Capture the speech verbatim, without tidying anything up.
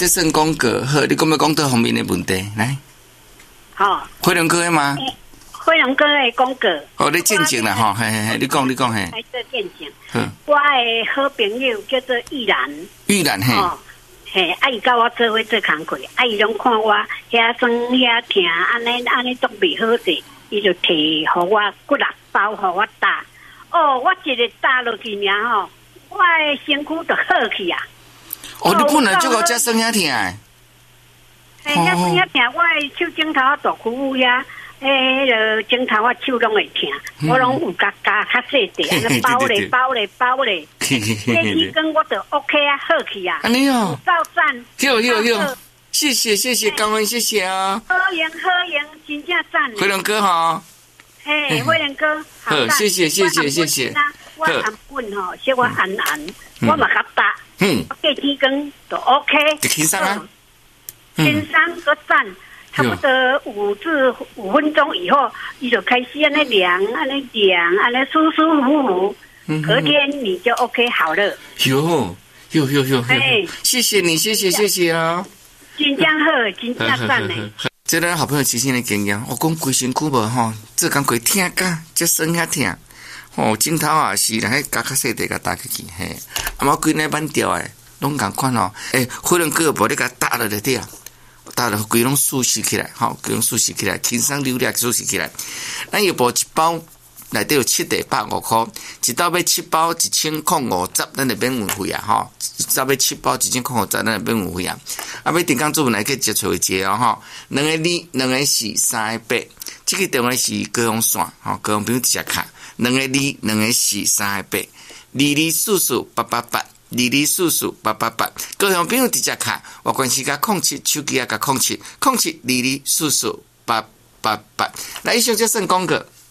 这算讲过，好，你讲要讲到方面的问题来。 好， 辉龙哥的吗？ 辉龙哥的讲过。 哦，你见证啦吼，嘿嘿嘿，你讲你讲嘿。 来做见证。 嗯。 我的好朋友叫做玉兰。 玉兰嘿。 哦。嘿，啊伊甲我做伙做工课，啊伊拢看我遐酸遐疼，安尼安尼都袂好势，伊就摕互我骨力包互我打。哦，我一个打落去尔吼，我的身躯就好去啊。 哦，你本来就有遮酸遐疼诶。 嘿，遐酸遐疼，我的手指头啊大躯遐，迄个指头啊手拢会疼，我拢有加加较细地，安尼包咧包咧包咧。这一根我就 OK 啊，好去啊。 安尼哦。 照赞。 有有有，谢谢谢谢，感恩谢谢啊。 好赢好赢，真正赞。 辉龙哥哈。 嘿，辉龙哥， 好，谢谢谢谢谢谢。 我按棍吼，小我按按，我嘛较打。嗯。过几根就 OK。 就轻松啊。 轻松个赞。差不多五至五分钟以后，你就开始安尼凉，安尼凉，安尼舒舒服服。隔天你就 OK 好了。 有有有有，哎，谢谢你，谢谢谢谢啊！ 真正好，真正赞嘞。 这咱好朋友亲身的经验，我讲规身躯无吼，这工过疼噶，这酸遐疼，吼镜头也是啦，迄加较细地甲打起去，嘿，啊嘛规那板掉诶，拢共款哦，诶，可能个无你甲打落来底啊。打了规拢舒适起来，吼，规拢舒适起来，轻松流利舒适起来。咱要包一包，内底有七袋百五块，一包要七包一千空五十，咱就免运费啊，吼！一包要七包一千空五十，咱就免运费啊。啊，要订购做来去接触一下哦，吼，两个二，两个四，三个八，这个电话是高雄线，吼，高雄朋友直接卡，两个二，两个四，三个八，二二四四八八八。二二四四八八八，高雄朋友直接卡，我关系甲控七，手机也甲控七，控七二二四四八八八。来，以上就算广告。